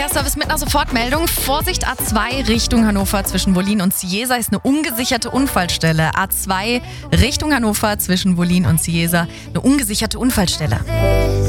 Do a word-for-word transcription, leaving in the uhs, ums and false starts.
Ja, Service mit einer Sofortmeldung. Vorsicht, A zwei Richtung Hannover zwischen Wollin und Ciesa ist eine ungesicherte Unfallstelle. A zwei Richtung Hannover zwischen Wollin und Ciesa, eine ungesicherte Unfallstelle.